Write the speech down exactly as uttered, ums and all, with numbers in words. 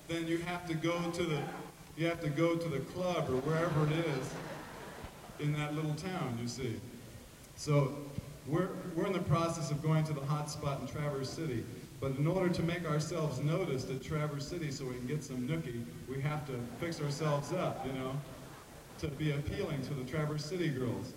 then you have to go to the you have to go to the club or wherever it is in that little town, you see. So we're we're in the process of going to the hot spot in Traverse City, but in order to make ourselves noticed at Traverse City so we can get some nookie, we have to fix ourselves up, you know, to be appealing to the Traverse City girls.